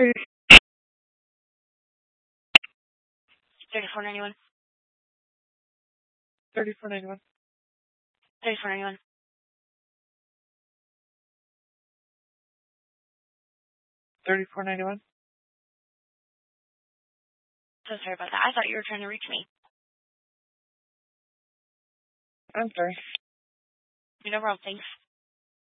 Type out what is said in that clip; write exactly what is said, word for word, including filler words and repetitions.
Thirty-four ninety-one. Thirty-four ninety-one. Thirty-four ninety-one. Thirty-four ninety-one. So sorry about that. I thought you were trying to reach me. I'm sorry. No problem. Thanks.